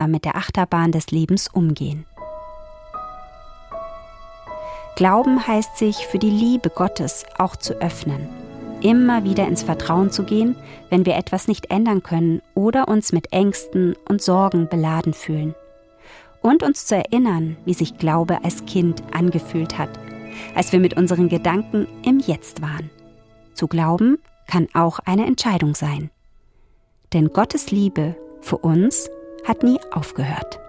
einfacher mit der Achterbahn des Lebens umgehen. Glauben heißt, sich für die Liebe Gottes auch zu öffnen. Immer wieder ins Vertrauen zu gehen, wenn wir etwas nicht ändern können oder uns mit Ängsten und Sorgen beladen fühlen. Und uns zu erinnern, wie sich Glaube als Kind angefühlt hat, als wir mit unseren Gedanken im Jetzt waren. Zu glauben kann auch eine Entscheidung sein. Denn Gottes Liebe für uns hat nie aufgehört.